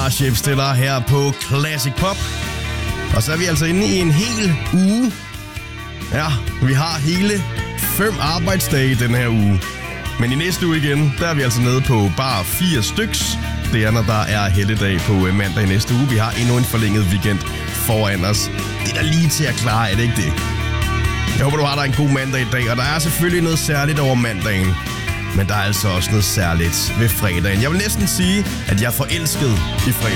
Starship stiller her på Classic Pop. Og så er vi altså inde i en hel uge. Ja, vi har hele 5 arbejdsdage den her uge. Men i næste uge igen, der er vi altså nede på bare 4 styks. Det er, når der er helligdag på mandag i næste uge. Vi har endnu en forlænget weekend foran os. Det er da lige til at klare, er det ikke det? Jeg håber, du har dig en god mandag i dag, og der er selvfølgelig noget særligt over mandagen. Men der er altså også noget særligt ved fredagen. Jeg vil næsten sige, at jeg er forelsket i fredag.